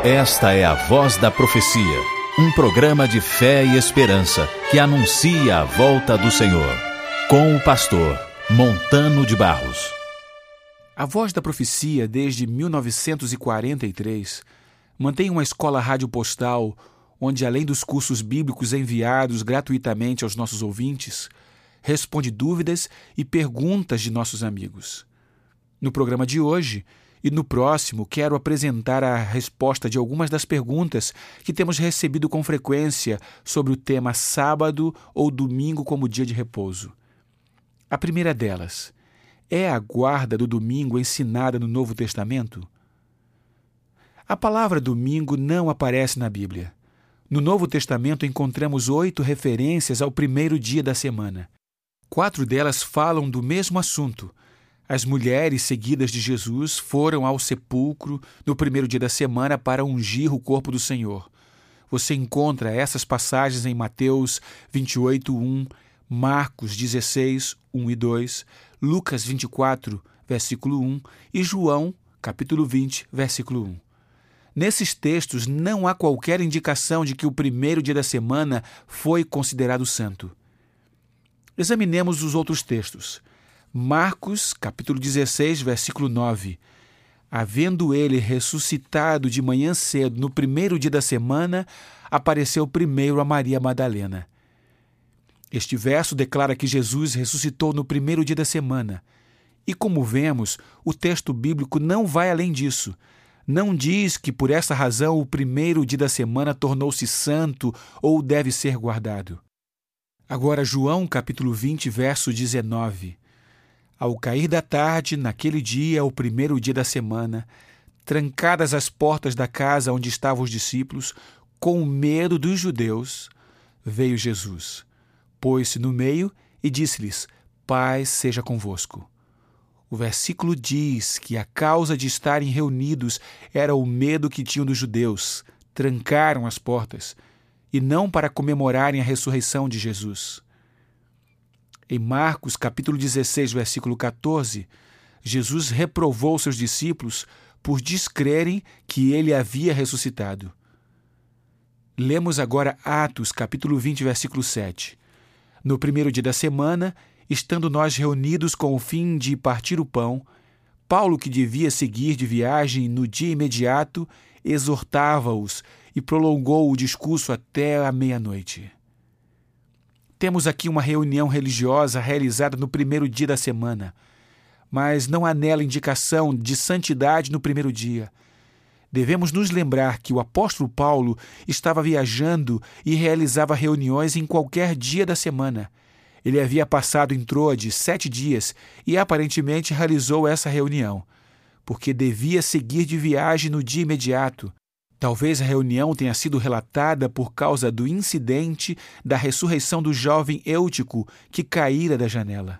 Esta é a Voz da Profecia, um programa de fé e esperança que anuncia a volta do Senhor, com o pastor Montano de Barros. A Voz da Profecia, desde 1943, mantém uma escola radiopostal onde, além dos cursos bíblicos enviados gratuitamente aos nossos ouvintes, responde dúvidas e perguntas de nossos amigos. No programa de hoje e no próximo, quero apresentar a resposta de algumas das perguntas que temos recebido com frequência sobre o tema sábado ou domingo como dia de repouso. A primeira delas: é a guarda do domingo ensinada no Novo Testamento? A palavra domingo não aparece na Bíblia. No Novo Testamento encontramos 8 referências ao primeiro dia da semana. 4 delas falam do mesmo assunto. As mulheres seguidas de Jesus foram ao sepulcro no primeiro dia da semana para ungir o corpo do Senhor. Você encontra essas passagens em Mateus 28:1, Marcos 16, 1 e 2, Lucas 24, versículo 1 e João, capítulo 20, versículo 1. Nesses textos não há qualquer indicação de que o primeiro dia da semana foi considerado santo. Examinemos os outros textos. Marcos, capítulo 16, versículo 9. Havendo ele ressuscitado de manhã cedo, no primeiro dia da semana, apareceu primeiro a Maria Madalena. Este verso declara que Jesus ressuscitou no primeiro dia da semana. E como vemos, o texto bíblico não vai além disso. Não diz que por essa razão o primeiro dia da semana tornou-se santo ou deve ser guardado. Agora, João, capítulo 20, verso 19. Ao cair da tarde, naquele dia, o primeiro dia da semana, trancadas as portas da casa onde estavam os discípulos, com medo dos judeus, veio Jesus. Pôs-se no meio e disse-lhes: paz seja convosco. O versículo diz que a causa de estarem reunidos era o medo que tinham dos judeus. Trancaram as portas, e não para comemorarem a ressurreição de Jesus. Em Marcos, capítulo 16, versículo 14, Jesus reprovou seus discípulos por descrerem que ele havia ressuscitado. Lemos agora Atos, capítulo 20, versículo 7. No primeiro dia da semana, estando nós reunidos com o fim de partir o pão, Paulo, que devia seguir de viagem no dia imediato, exortava-os e prolongou o discurso até a meia-noite. Temos aqui uma reunião religiosa realizada no primeiro dia da semana, mas não há nela indicação de santidade no primeiro dia. Devemos nos lembrar que o apóstolo Paulo estava viajando e realizava reuniões em qualquer dia da semana. Ele havia passado em Troade 7 dias e aparentemente realizou essa reunião, porque devia seguir de viagem no dia imediato. Talvez a reunião tenha sido relatada por causa do incidente da ressurreição do jovem Eutico que caíra da janela.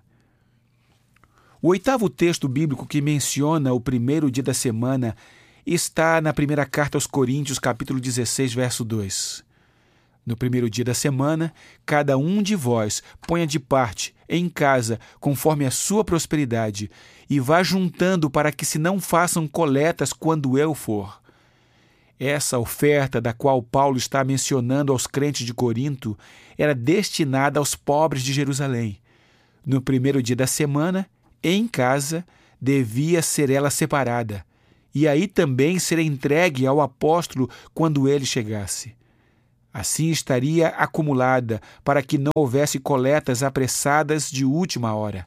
O 8º texto bíblico que menciona o primeiro dia da semana está na primeira carta aos Coríntios, capítulo 16, verso 2. No primeiro dia da semana, cada um de vós ponha de parte em casa, conforme a sua prosperidade, e vá juntando para que se não façam coletas quando eu for. Essa oferta da qual Paulo está mencionando aos crentes de Corinto era destinada aos pobres de Jerusalém. No primeiro dia da semana, em casa, devia ser ela separada, e aí também ser entregue ao apóstolo quando ele chegasse. Assim estaria acumulada, para que não houvesse coletas apressadas de última hora.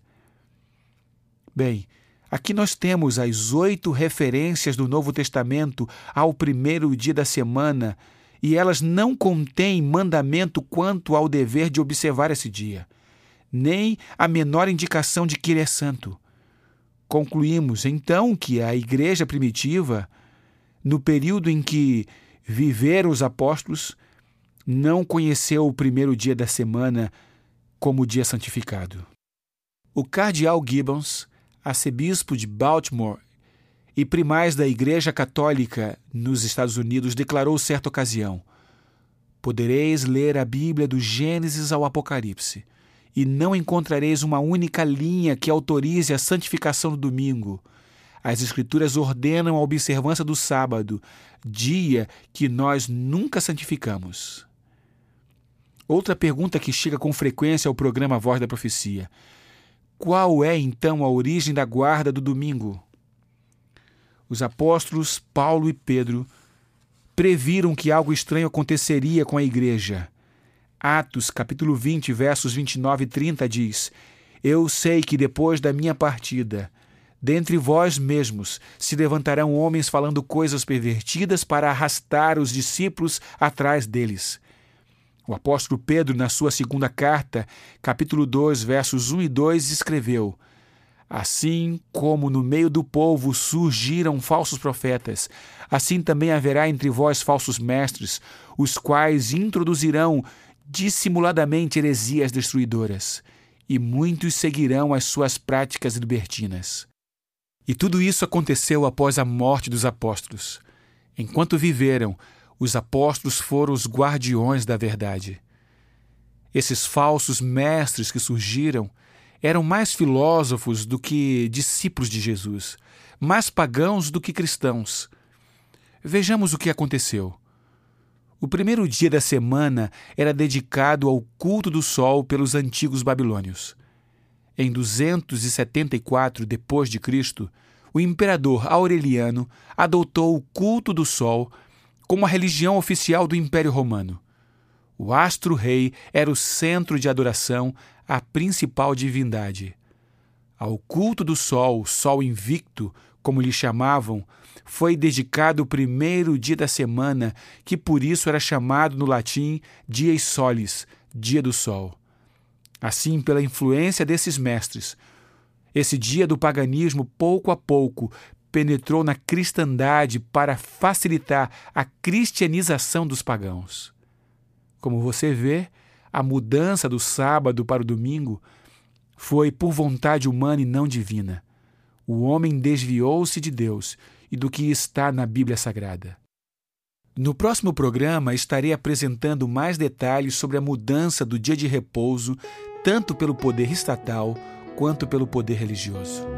Bem, aqui nós temos as 8 referências do Novo Testamento ao primeiro dia da semana, e elas não contêm mandamento quanto ao dever de observar esse dia, nem a menor indicação de que ele é santo. Concluímos, então, que a igreja primitiva, no período em que viveram os apóstolos, não conheceu o primeiro dia da semana como dia santificado. O cardeal Gibbons, arcebispo de Baltimore e primaz da Igreja Católica nos Estados Unidos, declarou certa ocasião: podereis ler a Bíblia do Gênesis ao Apocalipse, e não encontrareis uma única linha que autorize a santificação do domingo. As Escrituras ordenam a observância do sábado, dia que nós nunca santificamos. Outra pergunta que chega com frequência ao programa Voz da Profecia: qual é, então, a origem da guarda do domingo? Os apóstolos Paulo e Pedro previram que algo estranho aconteceria com a igreja. Atos, capítulo 20, versos 29 e 30 diz: Eu sei que depois da minha partida, dentre vós mesmos se levantarão homens falando coisas pervertidas para arrastar os discípulos atrás deles. O apóstolo Pedro, na sua segunda carta, capítulo 2, versos 1 e 2, escreveu: Assim como no meio do povo surgiram falsos profetas, assim também haverá entre vós falsos mestres, os quais introduzirão dissimuladamente heresias destruidoras, e muitos seguirão as suas práticas libertinas. E tudo isso aconteceu após a morte dos apóstolos. Enquanto viveram, os apóstolos foram os guardiões da verdade. Esses falsos mestres que surgiram eram mais filósofos do que discípulos de Jesus, mais pagãos do que cristãos. Vejamos o que aconteceu. O primeiro dia da semana era dedicado ao culto do sol pelos antigos babilônios. Em 274 d.C., o imperador Aureliano adotou o culto do sol como a religião oficial do Império Romano. O astro-rei era o centro de adoração à principal divindade. Ao culto do sol, sol invicto, como lhe chamavam, foi dedicado o primeiro dia da semana, que por isso era chamado no latim Dies Solis, dia do sol. Assim, pela influência desses mestres, esse dia do paganismo, pouco a pouco, penetrou na cristandade para facilitar a cristianização dos pagãos. Como você vê, a mudança do sábado para o domingo foi por vontade humana e não divina. O homem desviou-se de Deus e do que está na Bíblia Sagrada. No próximo programa, estarei apresentando mais detalhes sobre a mudança do dia de repouso, tanto pelo poder estatal quanto pelo poder religioso.